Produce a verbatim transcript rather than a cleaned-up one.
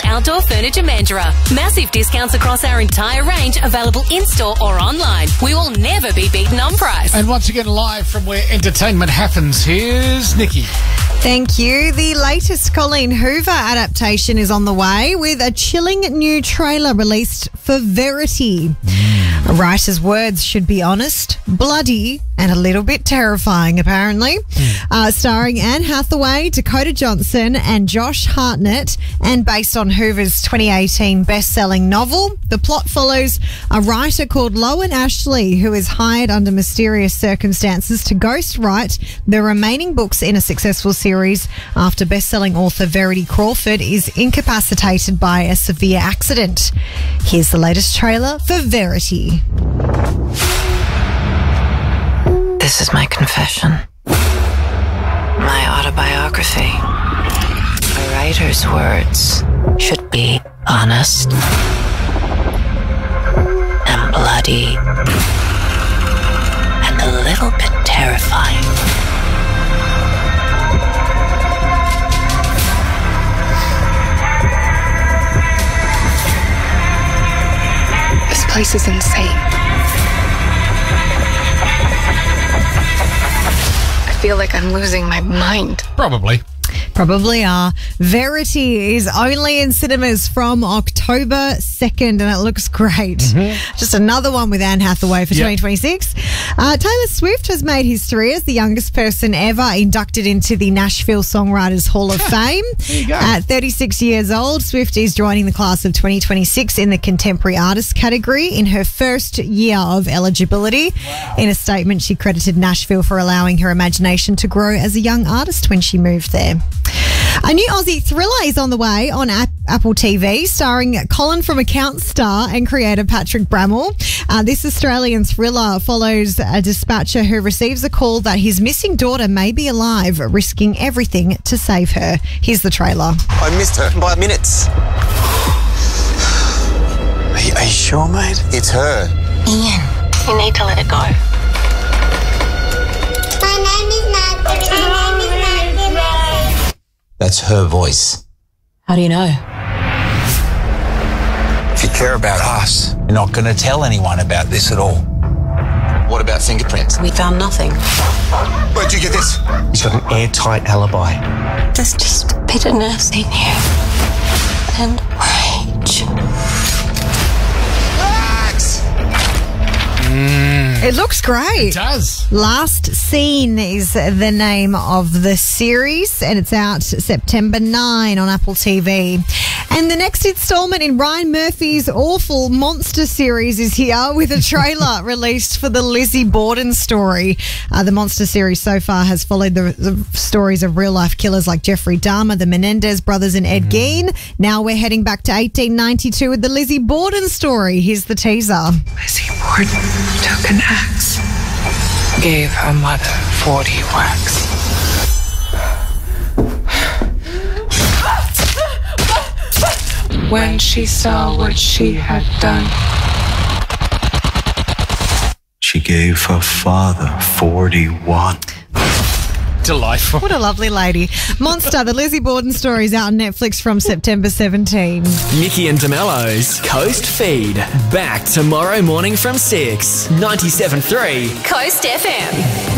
Outdoor Furniture Mandurah. Massive discounts across our entire range, available in-store or online. We will never be beaten on price. And once again, live from where entertainment happens, here's Nikki. Thank you. The latest Colleen Hoover adaptation is on the way with a chilling new trailer released for Verity. Mm. A writer's words should be honest, bloody, and a little bit terrifying, apparently. Mm. Uh, starring Anne Hathaway, Dakota Johnson, and Josh Hartnett, and based on Hoover's twenty eighteen best-selling novel. The plot follows a writer called Lowen Ashley, who is hired under mysterious circumstances to ghostwrite the remaining books in a successful series after best-selling author Verity Crawford is incapacitated by a severe accident. Here's the latest trailer for Verity. This is my confession. My autobiography. A writer's words should be honest and bloody and a little bit terrifying. This place is insane. I feel like I'm losing my mind. Probably. Probably are. Verity is only in cinemas from October second, and it looks great. Mm-hmm. Just another one with Anne Hathaway for yep. twenty twenty-six. Uh, Taylor Swift has made history as the youngest person ever inducted into the Nashville Songwriters Hall of Fame. There you go. At thirty-six years old, Swift is joining the class of twenty twenty-six in the Contemporary Artist category in her first year of eligibility. Wow. In a statement, she credited Nashville for allowing her imagination to grow as a young artist when she moved there. A new Aussie thriller is on the way on App- Apple T V, starring Colin from Account star and creator Patrick Bramall. Uh, this Australian thriller follows a dispatcher who receives a call that his missing daughter may be alive, risking everything to save her. Here's the trailer. I missed her by minutes. Are you, are you sure, mate? It's her. Ian, you need to let it go. My name is Margaret. My name is Margaret. That's her voice. How do you know? If you care about us, you're not going to tell anyone about this at all. What about fingerprints? We found nothing. Where'd you get this? He's got an airtight alibi. There's just bitterness in here. And rage. Relax! Mm. It looks great. It does. Last Scene is the name of the series, and it's out September ninth on Apple T V. And the next installment in Ryan Murphy's awful monster series is here with a trailer released for the Lizzie Borden story. Uh, the monster series so far has followed the, the stories of real-life killers like Jeffrey Dahmer, the Menendez brothers, and Ed mm. Gein. Now we're heading back to eighteen ninety-two with the Lizzie Borden story. Here's the teaser. Lizzie Borden took an axe, gave her mother forty whacks. When she saw what she had done, she gave her father forty-one. Delightful. What a lovely lady. Monster, the Lizzie Borden story is out on Netflix from September seventeenth. Nikki and DeMello's Coast Feed. Back tomorrow morning from six. ninety-seven point three Coast F M.